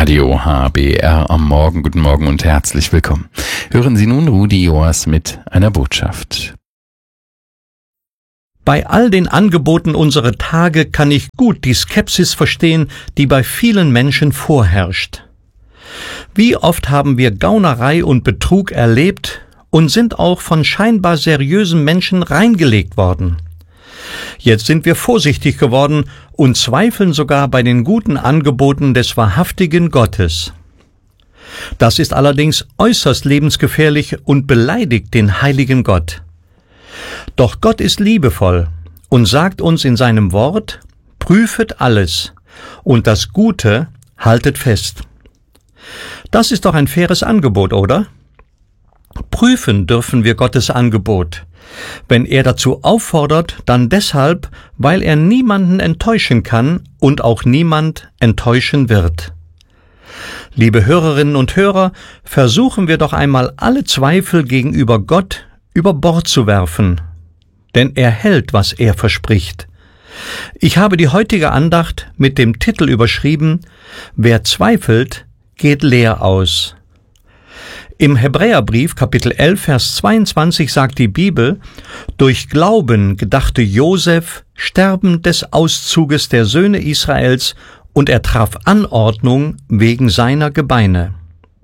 Radio HBR am Morgen. Guten Morgen und herzlich willkommen. Hören Sie nun Rudi Joas mit einer Botschaft. Bei all den Angeboten unserer Tage kann ich gut die Skepsis verstehen, die bei vielen Menschen vorherrscht. Wie oft haben wir Gaunerei und Betrug erlebt und sind auch von scheinbar seriösen Menschen reingelegt worden. Jetzt sind wir vorsichtig geworden und zweifeln sogar bei den guten Angeboten des wahrhaftigen Gottes. Das ist allerdings äußerst lebensgefährlich und beleidigt den heiligen Gott. Doch Gott ist liebevoll und sagt uns in seinem Wort: Prüfet alles und das Gute haltet fest. Das ist doch ein faires Angebot, oder? Prüfen dürfen wir Gottes Angebot. Wenn er dazu auffordert, dann deshalb, weil er niemanden enttäuschen kann und auch niemand enttäuschen wird. Liebe Hörerinnen und Hörer, versuchen wir doch einmal alle Zweifel gegenüber Gott über Bord zu werfen, denn er hält, was er verspricht. Ich habe die heutige Andacht mit dem Titel überschrieben: Wer zweifelt, geht leer aus. Im Hebräerbrief, Kapitel 11, Vers 22 sagt die Bibel: Durch Glauben gedachte Josef Sterben des Auszuges der Söhne Israels, und er traf Anordnung wegen seiner Gebeine.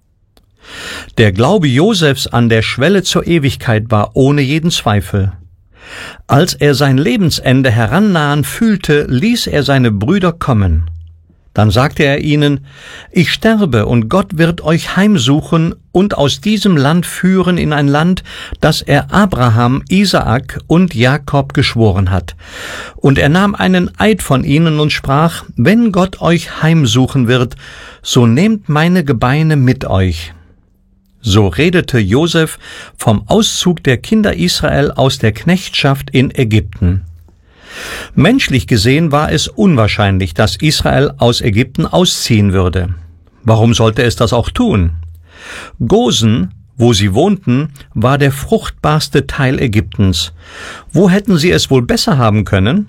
Der Glaube Josefs an der Schwelle zur Ewigkeit war ohne jeden Zweifel. Als er sein Lebensende herannahen fühlte, ließ er seine Brüder kommen. Dann sagte er ihnen: Ich sterbe, und Gott wird euch heimsuchen und aus diesem Land führen in ein Land, das er Abraham, Isaak und Jakob geschworen hat. Und er nahm einen Eid von ihnen und sprach: Wenn Gott euch heimsuchen wird, so nehmt meine Gebeine mit euch. So redete Josef vom Auszug der Kinder Israel aus der Knechtschaft in Ägypten. Menschlich gesehen war es unwahrscheinlich, dass Israel aus Ägypten ausziehen würde. Warum sollte es das auch tun? Gosen, wo sie wohnten, war der fruchtbarste Teil Ägyptens. Wo hätten sie es wohl besser haben können?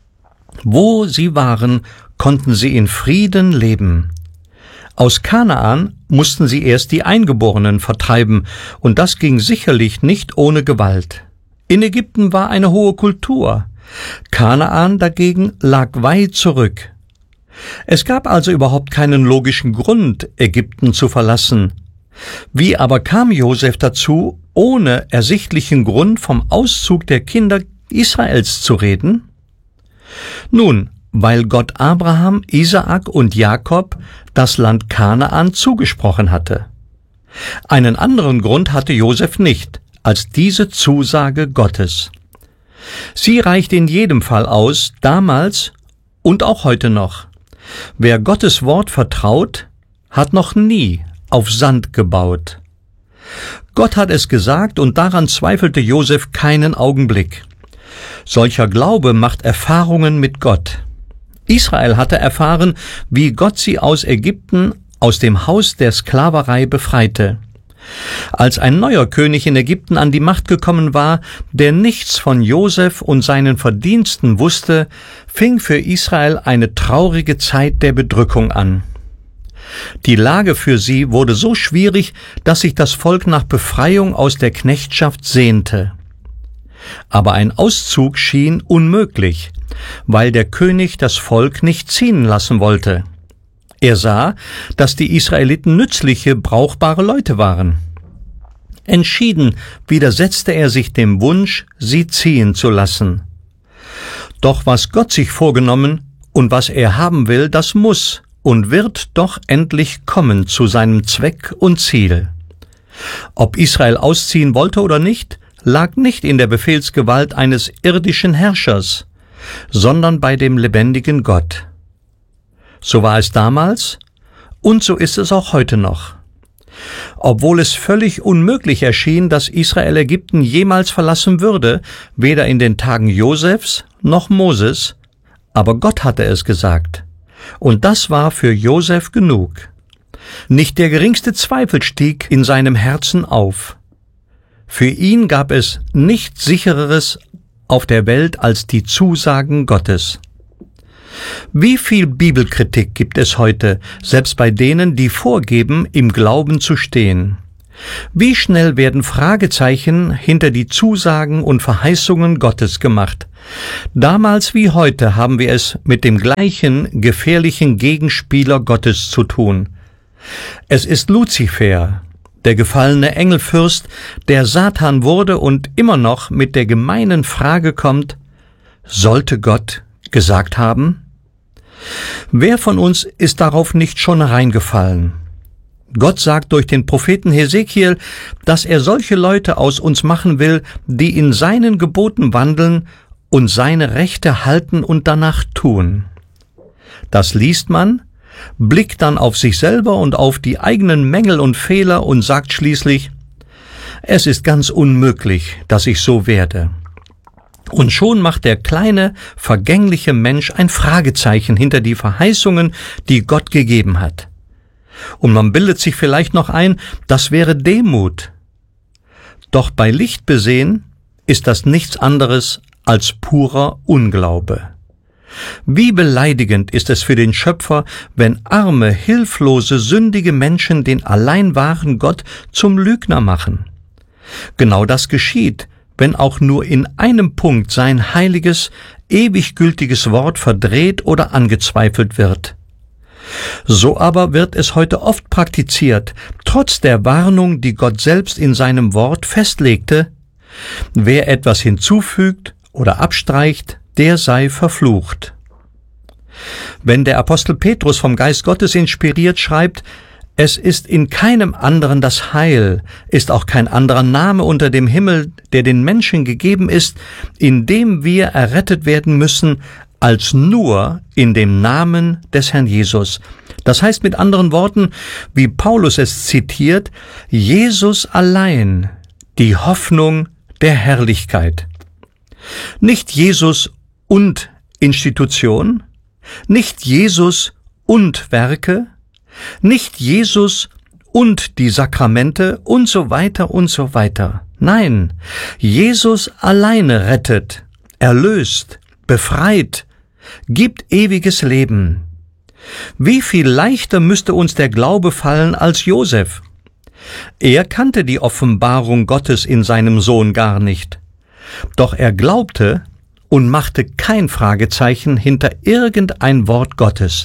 Wo sie waren, konnten sie in Frieden leben. Aus Kanaan mussten sie erst die Eingeborenen vertreiben, und das ging sicherlich nicht ohne Gewalt. In Ägypten war eine hohe Kultur. Kanaan dagegen lag weit zurück. Es gab also überhaupt keinen logischen Grund, Ägypten zu verlassen. Wie aber kam Josef dazu, ohne ersichtlichen Grund vom Auszug der Kinder Israels zu reden? Nun, weil Gott Abraham, Isaak und Jakob das Land Kanaan zugesprochen hatte. Einen anderen Grund hatte Josef nicht als diese Zusage Gottes. Sie reicht in jedem Fall aus, damals und auch heute noch. Wer Gottes Wort vertraut, hat noch nie auf Sand gebaut. Gott hat es gesagt, und daran zweifelte Josef keinen Augenblick. Solcher Glaube macht Erfahrungen mit Gott. Israel hatte erfahren, wie Gott sie aus Ägypten, aus dem Haus der Sklaverei befreite. Als ein neuer König in Ägypten an die Macht gekommen war, der nichts von Josef und seinen Verdiensten wusste, fing für Israel eine traurige Zeit der Bedrückung an. Die Lage für sie wurde so schwierig, dass sich das Volk nach Befreiung aus der Knechtschaft sehnte. Aber ein Auszug schien unmöglich, weil der König das Volk nicht ziehen lassen wollte. Er sah, dass die Israeliten nützliche, brauchbare Leute waren. Entschieden widersetzte er sich dem Wunsch, sie ziehen zu lassen. Doch was Gott sich vorgenommen und was er haben will, das muss und wird doch endlich kommen zu seinem Zweck und Ziel. Ob Israel ausziehen wollte oder nicht, lag nicht in der Befehlsgewalt eines irdischen Herrschers, sondern bei dem lebendigen Gott. So war es damals und so ist es auch heute noch. Obwohl es völlig unmöglich erschien, dass Israel Ägypten jemals verlassen würde, weder in den Tagen Josefs noch Moses, aber Gott hatte es gesagt. Und das war für Josef genug. Nicht der geringste Zweifel stieg in seinem Herzen auf. Für ihn gab es nichts Sichereres auf der Welt als die Zusagen Gottes. Wie viel Bibelkritik gibt es heute, selbst bei denen, die vorgeben, im Glauben zu stehen? Wie schnell werden Fragezeichen hinter die Zusagen und Verheißungen Gottes gemacht? Damals wie heute haben wir es mit dem gleichen gefährlichen Gegenspieler Gottes zu tun. Es ist Luzifer, der gefallene Engelfürst, der Satan wurde und immer noch mit der gemeinen Frage kommt: Sollte Gott gesagt haben? Wer von uns ist darauf nicht schon reingefallen? Gott sagt durch den Propheten Hesekiel, dass er solche Leute aus uns machen will, die in seinen Geboten wandeln und seine Rechte halten und danach tun. Das liest man, blickt dann auf sich selber und auf die eigenen Mängel und Fehler und sagt schließlich: Es ist ganz unmöglich, dass ich so werde. Und schon macht der kleine, vergängliche Mensch ein Fragezeichen hinter die Verheißungen, die Gott gegeben hat. Und man bildet sich vielleicht noch ein, das wäre Demut. Doch bei Licht besehen ist das nichts anderes als purer Unglaube. Wie beleidigend ist es für den Schöpfer, wenn arme, hilflose, sündige Menschen den allein wahren Gott zum Lügner machen. Genau das geschieht, wenn auch nur in einem Punkt sein heiliges, ewig gültiges Wort verdreht oder angezweifelt wird. So aber wird es heute oft praktiziert, trotz der Warnung, die Gott selbst in seinem Wort festlegte: Wer etwas hinzufügt oder abstreicht, der sei verflucht. Wenn der Apostel Petrus vom Geist Gottes inspiriert schreibt: Es ist in keinem anderen das Heil, ist auch kein anderer Name unter dem Himmel, der den Menschen gegeben ist, in dem wir errettet werden müssen, als nur in dem Namen des Herrn Jesus. Das heißt mit anderen Worten, wie Paulus es zitiert: Jesus allein, die Hoffnung der Herrlichkeit. Nicht Jesus und Institution, nicht Jesus und Werke, nicht Jesus und die Sakramente und so weiter und so weiter. Nein, Jesus alleine rettet, erlöst, befreit, gibt ewiges Leben. Wie viel leichter müsste uns der Glaube fallen als Josef? Er kannte die Offenbarung Gottes in seinem Sohn gar nicht. Doch er glaubte und machte kein Fragezeichen hinter irgendein Wort Gottes.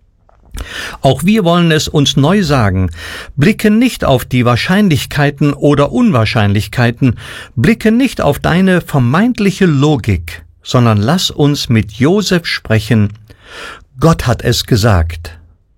Auch wir wollen es uns neu sagen: Blicke nicht auf die Wahrscheinlichkeiten oder Unwahrscheinlichkeiten, blicke nicht auf deine vermeintliche Logik, sondern lass uns mit Josef sprechen. Gott hat es gesagt.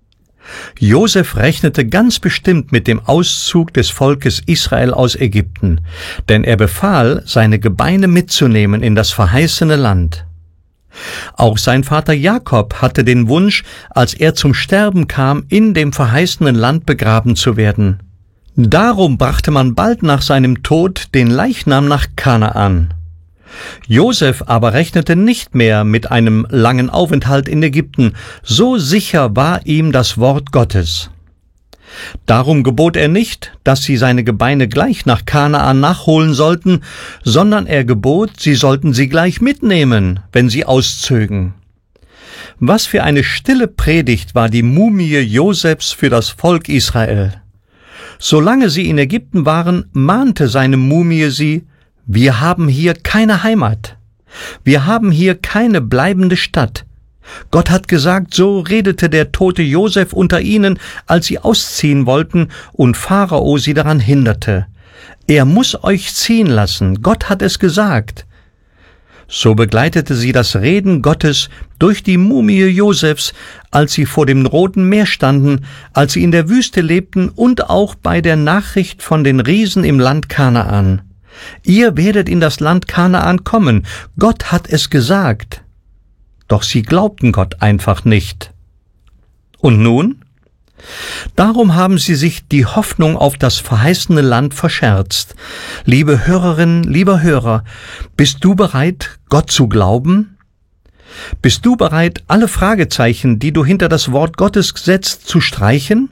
Josef rechnete ganz bestimmt mit dem Auszug des Volkes Israel aus Ägypten, denn er befahl, seine Gebeine mitzunehmen in das verheißene Land. Auch sein Vater Jakob hatte den Wunsch, als er zum Sterben kam, in dem verheißenen Land begraben zu werden. Darum brachte man bald nach seinem Tod den Leichnam nach Kanaan. Josef aber rechnete nicht mehr mit einem langen Aufenthalt in Ägypten, so sicher war ihm das Wort Gottes. Darum gebot er nicht, dass sie seine Gebeine gleich nach Kanaan nachholen sollten, sondern er gebot, sie sollten sie gleich mitnehmen, wenn sie auszögen. Was für eine stille Predigt war die Mumie Josefs für das Volk Israel. Solange sie in Ägypten waren, mahnte seine Mumie sie: Wir haben hier keine Heimat. Wir haben hier keine bleibende Stadt. Gott hat gesagt, so redete der tote Josef unter ihnen, als sie ausziehen wollten und Pharao sie daran hinderte. Er muss euch ziehen lassen. Gott hat es gesagt. So begleitete sie das Reden Gottes durch die Mumie Josefs, als sie vor dem Roten Meer standen, als sie in der Wüste lebten und auch bei der Nachricht von den Riesen im Land Kanaan. Ihr werdet in das Land Kanaan kommen. Gott hat es gesagt. Doch sie glaubten Gott einfach nicht. Und nun? Darum haben sie sich die Hoffnung auf das verheißene Land verscherzt. Liebe Hörerinnen, lieber Hörer, bist du bereit, Gott zu glauben? Bist du bereit, alle Fragezeichen, die du hinter das Wort Gottes setzt, zu streichen?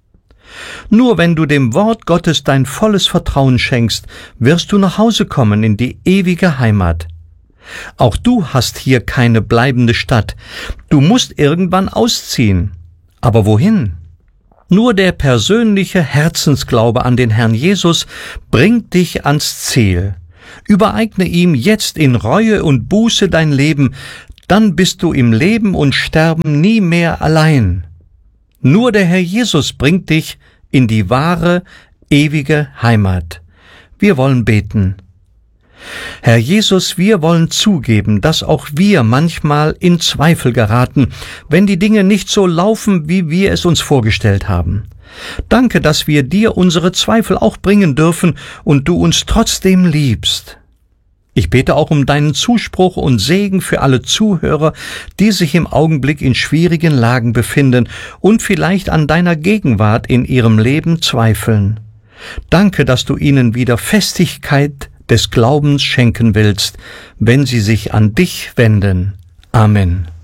Nur wenn du dem Wort Gottes dein volles Vertrauen schenkst, wirst du nach Hause kommen in die ewige Heimat. Auch du hast hier keine bleibende Stadt. Du musst irgendwann ausziehen. Aber wohin? Nur der persönliche Herzensglaube an den Herrn Jesus bringt dich ans Ziel. Übereigne ihm jetzt in Reue und Buße dein Leben, dann bist du im Leben und Sterben nie mehr allein. Nur der Herr Jesus bringt dich in die wahre, ewige Heimat. Wir wollen beten. Herr Jesus, wir wollen zugeben, dass auch wir manchmal in Zweifel geraten, wenn die Dinge nicht so laufen, wie wir es uns vorgestellt haben. Danke, dass wir dir unsere Zweifel auch bringen dürfen und du uns trotzdem liebst. Ich bete auch um deinen Zuspruch und Segen für alle Zuhörer, die sich im Augenblick in schwierigen Lagen befinden und vielleicht an deiner Gegenwart in ihrem Leben zweifeln. Danke, dass du ihnen wieder Festigkeit des Glaubens schenken willst, wenn sie sich an dich wenden. Amen.